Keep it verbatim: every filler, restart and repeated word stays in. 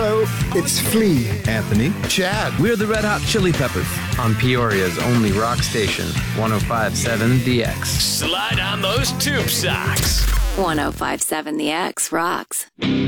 Hello, it's Flea. Anthony. Chad. We're the Red Hot Chili Peppers on Peoria's only rock station, one oh five point seven The X. Slide on those tube socks. one oh five point seven The X rocks.